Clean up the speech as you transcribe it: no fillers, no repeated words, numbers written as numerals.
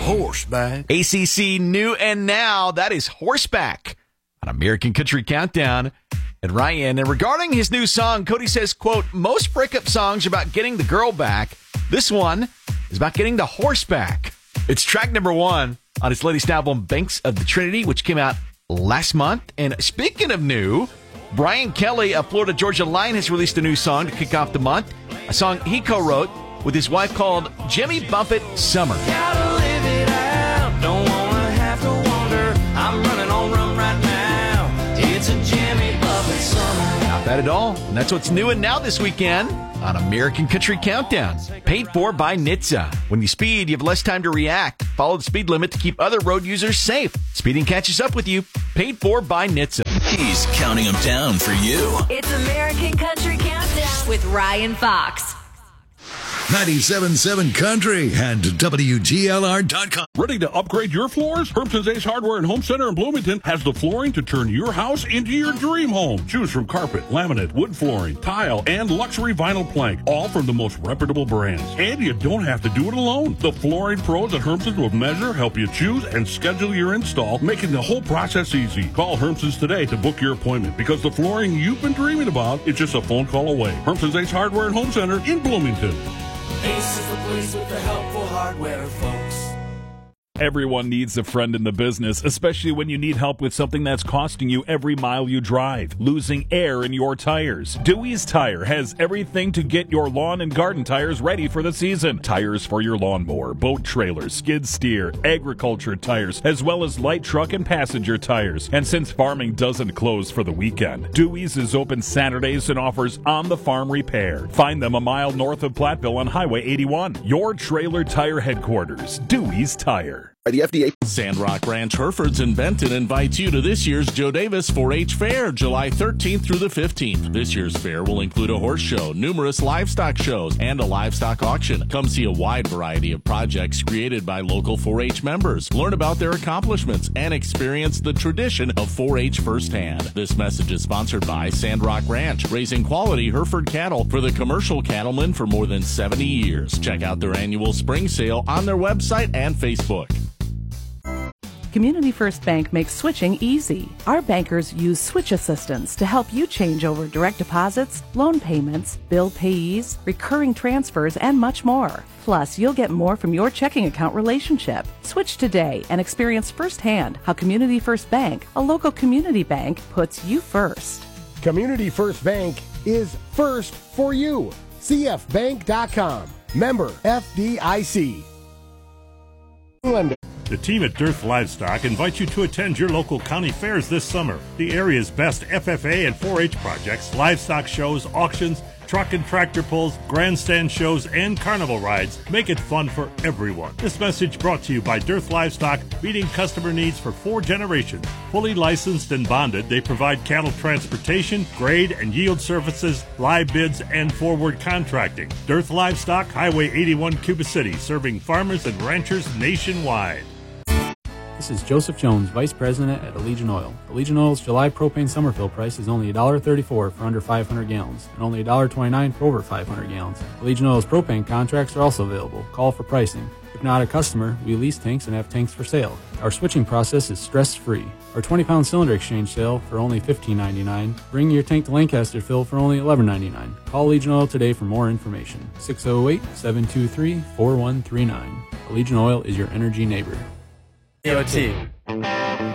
Horseback. ACC New and Now, that is Horseback on American Country Countdown. And Ryan, and regarding his new song, Cody says, quote, most breakup songs are about getting the girl back. This one is about getting the horse back. It's track number 1 on his latest album, Banks of the Trinity, which came out last month. And speaking of new, Brian Kelly of Florida Georgia Line has released a new song to kick off the month, a song he co-wrote with his wife called Jimmy Buffett Summer. Gotta live it out, don't wanna have to wonder. I'm running on rum right now. It's a Jimmy Buffett summer. Not bad at all. And that's what's new and now this weekend on American Country Countdown. Paid for by NHTSA. When you speed, you have less time to react. Follow the speed limit to keep other road users safe. Speeding catches up with you. Paid for by NHTSA. He's counting them down for you. It's American Country Countdown with Ryan Fox. 97.7 Country and WGLR.com. Ready to upgrade your floors? Hermson's Ace Hardware and Home Center in Bloomington has the flooring to turn your house into your dream home. Choose from carpet, laminate, wood flooring, tile, and luxury vinyl plank, all from the most reputable brands. And you don't have to do it alone. The flooring pros at Hermson's will measure, help you choose, and schedule your install, making the whole process easy. Call Hermson's today to book your appointment because the flooring you've been dreaming about is just a phone call away. Hermson's Ace Hardware and Home Center in Bloomington. Ace is the place with the helpful hardware, folks. Everyone needs a friend in the business, especially when you need help with something that's costing you every mile you drive, losing air in your tires. Dewey's Tire has everything to get your lawn and garden tires ready for the season. Tires for your lawnmower, boat trailer, skid steer, agriculture tires, as well as light truck and passenger tires. And since farming doesn't close for the weekend, Dewey's is open Saturdays and offers on-the-farm repair. Find them a mile north of Platteville on Highway 81. Your trailer tire headquarters, Dewey's Tire. The FDA. Sandrock Ranch Herefords in Benton invites you to this year's Joe Davis 4-H Fair, July 13th through the 15th. This year's fair will include a horse show, numerous livestock shows, and a livestock auction. Come see a wide variety of projects created by local 4-H members. Learn about their accomplishments and experience the tradition of 4-H firsthand. This message is sponsored by Sandrock Ranch, raising quality Hereford cattle for the commercial cattlemen for more than 70 years. Check out their annual spring sale on their website and Facebook. Community First Bank makes switching easy. Our bankers use switch assistance to help you change over direct deposits, loan payments, bill payees, recurring transfers, and much more. Plus, you'll get more from your checking account relationship. Switch today and experience firsthand how Community First Bank, a local community bank, puts you first. Community First Bank is first for you. CFBank.com. Member FDIC. The team at Dearth Livestock invites you to attend your local county fairs this summer. The area's best FFA and 4-H projects, livestock shows, auctions, truck and tractor pulls, grandstand shows, and carnival rides make it fun for everyone. This message brought to you by Dearth Livestock, meeting customer needs for 4 generations. Fully licensed and bonded, they provide cattle transportation, grade and yield services, live bids, and forward contracting. Dearth Livestock, Highway 81, Cuba City, serving farmers and ranchers nationwide. This is Joseph Jones, Vice President at Allegiant Oil. Allegiant Oil's July propane summer fill price is only $1.34 for under 500 gallons and only $1.29 for over 500 gallons. Allegiant Oil's propane contracts are also available. Call for pricing. If not a customer, we lease tanks and have tanks for sale. Our switching process is stress-free. Our 20-pound cylinder exchange sale for only $15.99. Bring your tank to Lancaster fill for only $11.99. Call Allegiant Oil today for more information. 608-723-4139. Allegiant Oil is your energy neighbor. DOT.